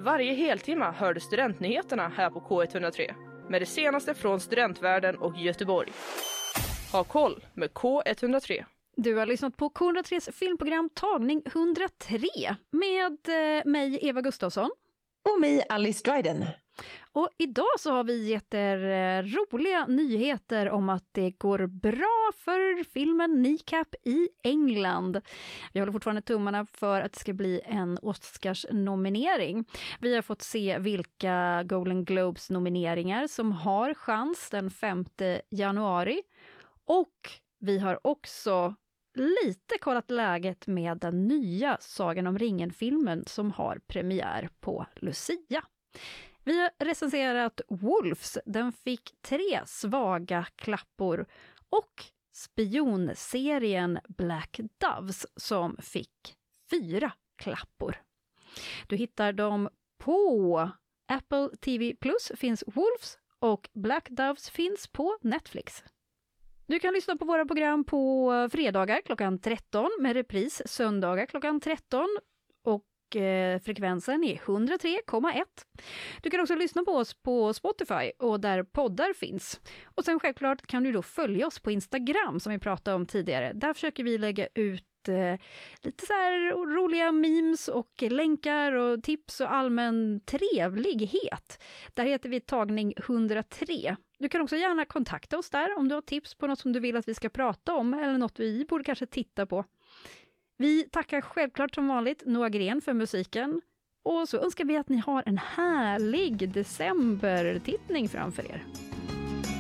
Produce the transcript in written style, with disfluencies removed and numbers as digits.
Varje heltimma hör du studentnyheterna här på K103 med det senaste från studentvärlden och Göteborg. Ha koll med K103. Du har lyssnat på K103s filmprogram Tagning 103 med mig Eva Gustafsson. Och mig Alice Dryden. Och idag så har vi gett er roliga nyheter om att det går bra för filmen Kneecap i England. Vi håller fortfarande tummarna för att det ska bli en Oscars-nominering. Vi har fått se vilka Golden Globes-nomineringar som har chans den 5 januari. Och vi har också lite kollat läget med den nya Sagan om ringen-filmen som har premiär på Lucia. Vi har recenserat Wolves, den fick 3 svaga klappor, och spionserien Black Doves som fick 4 klappor. Du hittar dem på Apple TV+, finns Wolves, och Black Doves finns på Netflix. Du kan lyssna på våra program på fredagar klockan 13 med repris söndagar klockan 13 och frekvensen är 103,1. Du kan också lyssna på oss på Spotify och där poddar finns. Och sen självklart kan du då följa oss på Instagram som vi pratade om tidigare. Där försöker vi lägga ut lite så här roliga memes och länkar och tips och allmän trevlighet. Där heter vi Tagning 103. Du kan också gärna kontakta oss där om du har tips på något som du vill att vi ska prata om eller något vi borde kanske titta på. Vi tackar självklart som vanligt Noah Gren för musiken och så önskar vi att ni har en härlig decembertittning framför er.